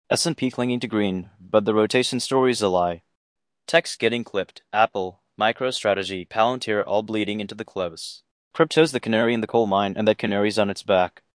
S&P clinging to green, but the rotation story's a lie. Tech's getting clipped, Apple, MicroStrategy, Palantir all bleeding into the close. Crypto's the canary in the coal mine, and that canary's on its back.